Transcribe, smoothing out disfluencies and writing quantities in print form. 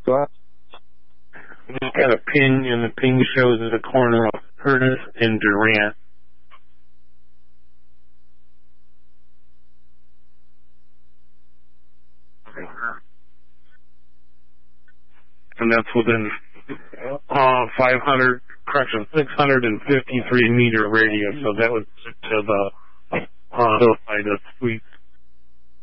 It's got a pin, and the pin shows at the corner of Curtis and Durant. And that's within 653 meter radius, so that was to the hillside of Sweet